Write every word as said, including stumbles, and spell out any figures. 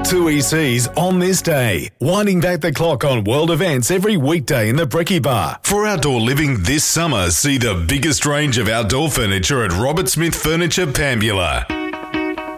Two E Cs on this day, winding back the clock on world events every weekday in the Brekkie Bar. For outdoor living this summer, see the biggest range of outdoor furniture at Robert Smith Furniture, Pambula.